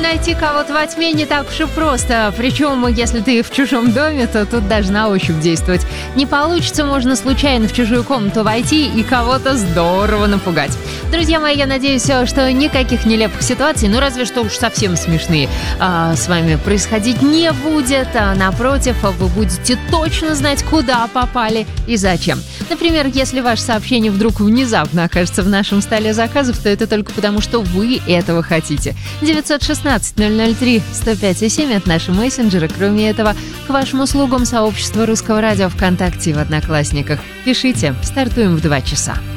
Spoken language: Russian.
найти кого-то во тьме не так уж и просто. Причем, если ты в чужом доме, то тут даже на ощупь действовать не получится. Можно случайно в чужую комнату войти и кого-то здорово напугать. Друзья мои, я надеюсь, что никаких нелепых ситуаций, ну разве что уж совсем смешные, с вами происходить не будет. Напротив, вы будете точно знать, куда попали и зачем. Например, если ваше сообщение вдруг внезапно окажется в нашем столе заказов, то это только потому, что вы этого хотите. 916-003-105,7 – это наши мессенджеры. Кроме этого, к вашим услугам сообщество Русского радио ВКонтакте и в Одноклассниках. Пишите. Стартуем в 2 часа.